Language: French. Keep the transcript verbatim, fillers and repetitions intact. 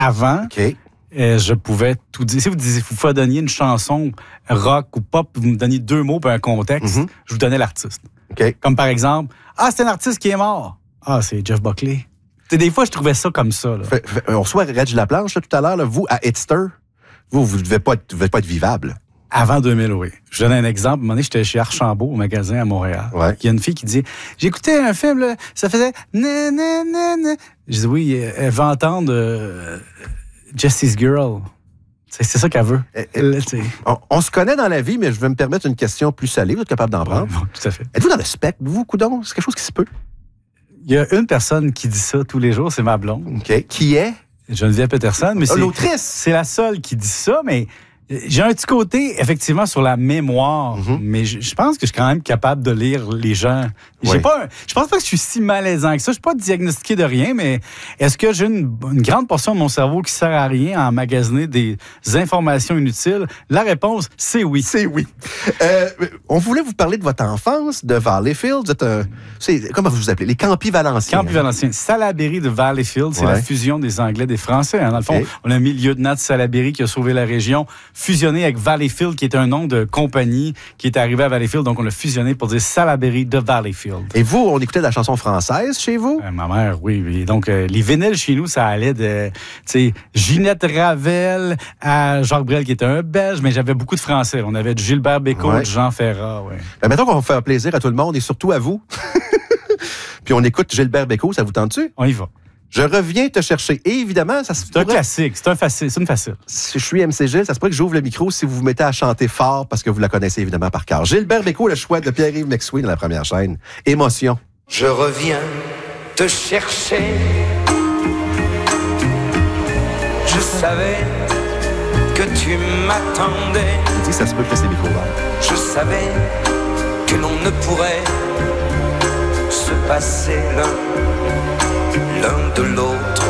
avant, OK. euh, je pouvais tout dire. Si vous disiez, vous fredonniez une chanson rock ou pop, vous me donniez deux mots pour un contexte, Mm-hmm. je vous donnais l'artiste. OK. Comme par exemple, ah, c'est un artiste qui est mort. Ah, c'est Jeff Buckley. T'sais, des fois, je trouvais ça comme ça. Là. Fait, fait, on reçoit Reg Laplanche là, tout à l'heure. Là, vous, à Hitster, vous, vous ne devez pas être, devez pas être vivable. Avant deux mille, oui. Je donne un exemple. À un moment donné, j'étais chez Archambault, au magasin à Montréal. Ouais. Il y a une fille qui dit, j'écoutais un film, là, ça faisait... Na, na, na, na. Je dis, oui, elle veut entendre euh, Jesse's Girl. C'est, c'est ça qu'elle veut. Eh, eh, Là, on, on se connaît dans la vie, mais je vais me permettre une question plus salée. Vous êtes capable d'en prendre? Ouais, bon, tout à fait. Êtes-vous dans le spectre, vous, coudon? C'est quelque chose qui se peut? Il y a une personne qui dit ça tous les jours, c'est ma blonde. OK. Qui est? Geneviève Peterson. Mais Ah, c'est, l'autrice. C'est la seule qui dit ça, mais j'ai un petit côté, effectivement, sur la mémoire, Mm-hmm. mais je, je pense que je suis quand même capable de lire les gens. J'ai Oui. pas un- je pense pas que je suis si malaisant que ça. Je suis pas diagnostiqué de rien, mais est-ce que j'ai une, une grande portion de mon cerveau qui sert à rien à emmagasiner des informations inutiles? La réponse, c'est oui. C'est oui. Euh, on voulait vous parler de votre enfance, de Valleyfield. Vous êtes un... c'est, comment vous vous appelez? Les Campis Valenciens. Campus Valencien. Salaberry de Valleyfield, c'est Ouais. la fusion des Anglais et des Français. Hein. Dans le fond, OK. on a mis le lieutenant de Salaberry qui a sauvé la région, fusionné avec Valleyfield, qui est un nom de compagnie qui est arrivé à Valleyfield. Donc, on l'a fusionné pour dire Salaberry de Valleyfield. Et vous, on écoutait de la chanson française chez vous? Euh, ma mère, oui, oui. Donc, euh, les vinyles chez nous, ça allait de, tu sais, Ginette Ravel à Jacques Brel, qui était un Belge, mais j'avais beaucoup de Français. On avait du Gilbert Bécaud, Ouais. du Jean Ferrat, oui. Ben, mettons qu'on va faire plaisir à tout le monde et surtout à vous. Puis on écoute Gilbert Bécaud, ça vous tente-tu? On y va. Je reviens te chercher. Et évidemment, ça se C'est un pourrait- classique, c'est un facile, c'est une facile. Si je suis M C Gilles, ça se pourrait que j'ouvre le micro si vous vous mettez à chanter fort parce que vous la connaissez évidemment par cœur. Gilbert Bécaud, le choix de Pierre-Yves McSween dans la première chaîne. Émotion. Je reviens te chercher. Je savais que tu m'attendais. Il dit, ça se peut que c'est micro ouverts. Je savais que l'on ne pourrait se passer l'un, l'un de l'autre.